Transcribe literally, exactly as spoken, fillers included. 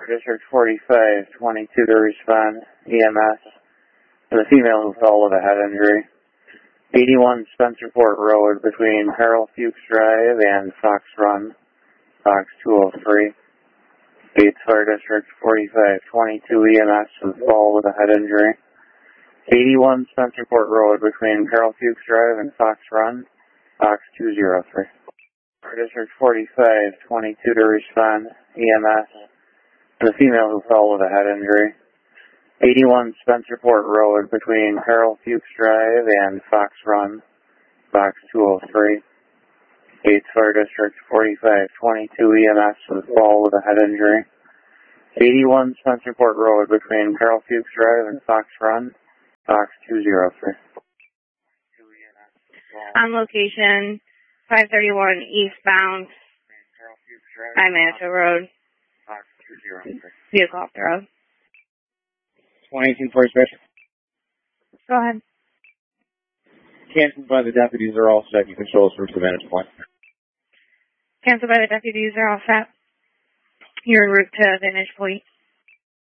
District forty-five twenty-two to respond, E M S, to the female who fell with a head injury. eighty-one Spencerport Road between Harold Fuchs Drive and Fox Run, Fox two oh three. Gates Fire District forty-five twenty-two E M S who fell with a head injury. eighty-one Spencerport Road between Harold Fuchs Drive and Fox Run, Fox two oh three. District forty-five twenty-two to respond, E M S, to the female who fell with a head injury. eighty-one Spencerport Road between Harold Fuchs Drive and Fox Run, Fox two oh three. Gates Fire District forty-five twenty-two E M S who fell with a head injury. eighty-one Spencerport Road between Harold Fuchs Drive and Fox Run, Fox two oh three. On location, five thirty-one eastbound, Imanto Road. Vehicle off the road. twenty-two for special. Go ahead. Canceled by the deputies are all set. You can show us from the vantage point. Canceled by the deputies are all set. You're en route to Vantage Point.